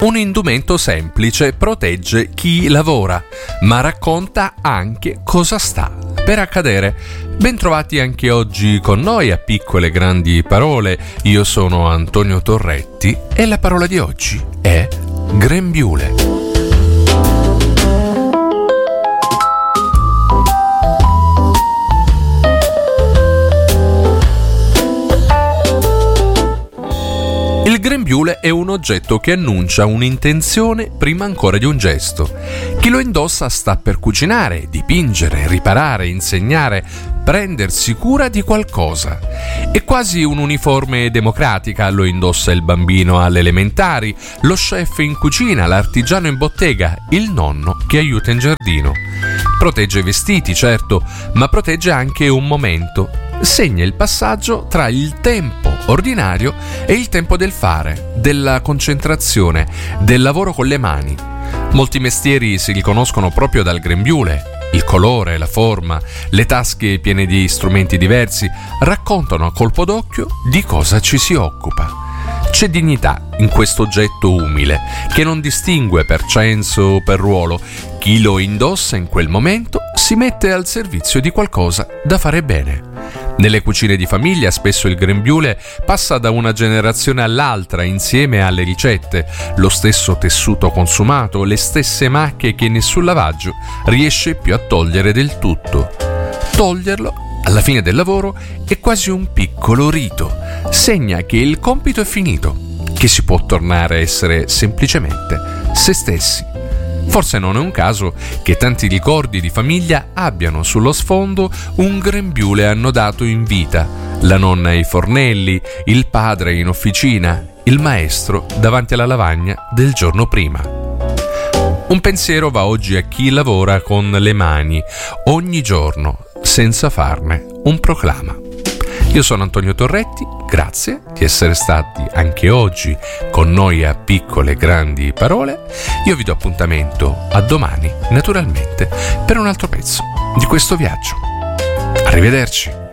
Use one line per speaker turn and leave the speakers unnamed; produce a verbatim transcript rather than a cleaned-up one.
Un indumento semplice protegge chi lavora, ma racconta anche cosa sta per accadere. Bentrovati anche oggi con noi a Piccole Grandi Parole. Io sono Antonio Torretti e la parola di oggi è grembiule. Il grembiule è un oggetto che annuncia un'intenzione prima ancora di un gesto. Chi lo indossa sta per cucinare, dipingere, riparare, insegnare, prendersi cura di qualcosa. È quasi un'uniforme democratica, lo indossa il bambino alle elementari, lo chef in cucina, l'artigiano in bottega, il nonno che aiuta in giardino. Protegge i vestiti, certo, ma protegge anche un momento. Segna il passaggio tra il tempo ordinario e il tempo del fare, della concentrazione, del lavoro con le mani. Molti mestieri si riconoscono proprio dal grembiule. Il colore, la forma, le tasche piene di strumenti diversi raccontano a colpo d'occhio di cosa ci si occupa. C'è dignità in questo oggetto umile, che non distingue per censo o per ruolo. Chi lo indossa in quel momento si mette al servizio di qualcosa da fare bene. Nelle cucine di famiglia spesso il grembiule passa da una generazione all'altra insieme alle ricette, lo stesso tessuto consumato, le stesse macchie che nessun lavaggio riesce più a togliere del tutto. Toglierlo alla fine del lavoro è quasi un piccolo rito, segna che il compito è finito, che si può tornare a essere semplicemente se stessi. Forse non è un caso che tanti ricordi di famiglia abbiano sullo sfondo un grembiule annodato in vita, la nonna ai fornelli, il padre in officina, il maestro davanti alla lavagna del giorno prima. Un pensiero va oggi a chi lavora con le mani ogni giorno, senza farne un proclama. Io sono Antonio Torretti, grazie di essere stati anche oggi con noi a Piccole Grandi Parole. Io vi do appuntamento a domani, naturalmente, per un altro pezzo di questo viaggio. Arrivederci.